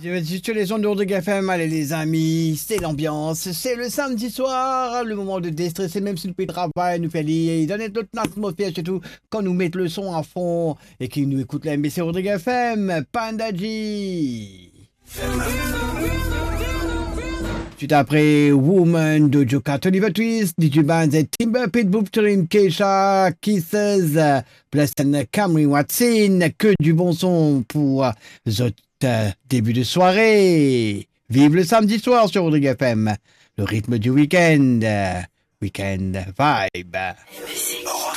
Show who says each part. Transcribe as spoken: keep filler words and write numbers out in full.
Speaker 1: Sur les ondes de G F M, allez les amis, c'est l'ambiance, c'est le samedi soir, le moment de déstresser, même si le travail nous fait lier, donner toute l'atmosphère, surtout quand nous mettons le son à fond et qu'ils nous écoutent la M B C Rodrigue F M, Pandaji. Tout après, Woman de Joka, Oliver Twist, D J Bands et Timber Pitbull, Turin, Keisha, Kisses, Blessed Camry Watson, que du bon son pour Zot. Début de soirée. Vive le samedi soir sur Rodrigue F M. Le rythme du week-end. Week-end vibe.